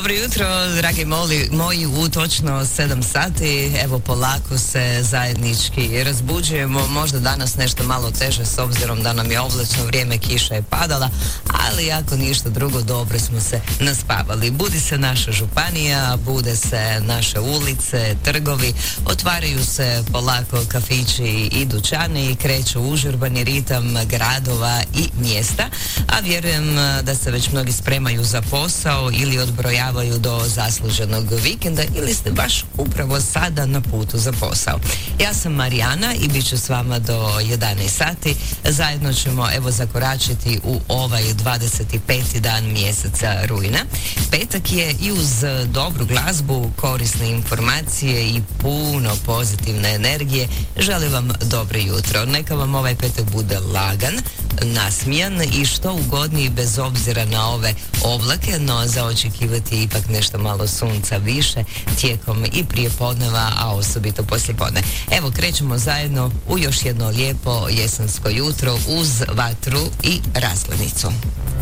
Dobro jutro, dragi moji, u točno 7 sati, evo polako se zajednički razbuđujemo, možda danas nešto malo teže s obzirom da nam je oblačno vrijeme, kiša je padala, ali ako ništa drugo, dobro smo se naspavali. Budi se naša županija, bude se naše ulice, trgovi, otvaraju se polako kafići i dućani i kreću užurbani ritam gradova i mjesta, a vjerujem da se već mnogi spremaju za posao ili odbrojavaju do zasluženog vikenda ili ste baš upravo sada na putu za posao. Ja sam Marijana i bit ću s vama do 11 sati. Zajedno ćemo evo zakoračiti u ovaj 25. dan mjeseca rujna. Petak je i uz dobru glazbu, korisne informacije i puno pozitivne energije. Želim vam dobro jutro. Neka vam ovaj petak bude lagan, nasmijan i što ugodniji bez obzira na ove oblake, no za očekivati je ipak nešto malo sunca više tijekom i prije podneva, a osobito poslije podne. Evo, krećemo zajedno u još jedno lijepo jesensko jutro uz vatru i rasklanicu.